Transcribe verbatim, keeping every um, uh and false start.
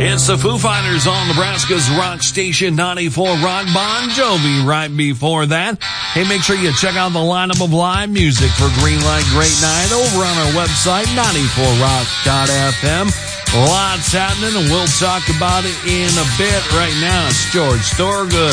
It's the Foo Fighters on Nebraska's rock station ninety-four Rock. Bon Jovi right before that. Hey, make sure you check out the lineup of live music for Greenlight Great Night over on our website, ninety-four rock dot f m. Lots happening, and we'll talk about it in a bit. Right now, it's George Thorogood.